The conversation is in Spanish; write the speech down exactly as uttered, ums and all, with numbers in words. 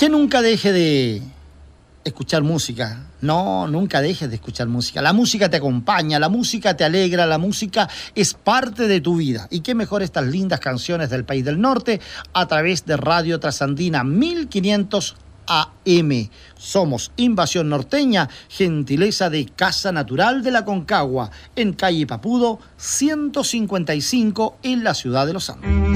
que nunca deje de escuchar música. No, nunca dejes de escuchar música. La música te acompaña, la música te alegra, la música es parte de tu vida. Y qué mejor estas lindas canciones del país del norte a través de Radio Trasandina mil quinientos A M. Somos Invasión Norteña, gentileza de Casa Natural de la Concagua, en calle Papudo ciento cincuenta y cinco, en la ciudad de Los Andes.